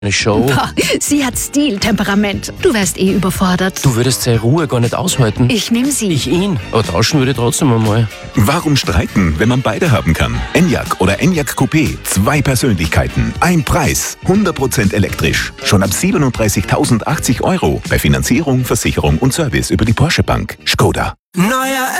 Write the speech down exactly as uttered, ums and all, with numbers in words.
Eine Show. Boah, sie hat Stil, Temperament. Du wärst eh überfordert. Du würdest seine Ruhe gar nicht aushalten. Ich nehm sie. Ich ihn. Aber tauschen würde ich trotzdem einmal. Warum streiten, wenn man beide haben kann? Enyaq oder Enyaq Coupé. Zwei Persönlichkeiten. Ein Preis. hundert Prozent elektrisch. Schon ab siebenunddreißigtausendachtzig Euro. Bei Finanzierung, Versicherung und Service über die Porsche Bank. Skoda. Neuer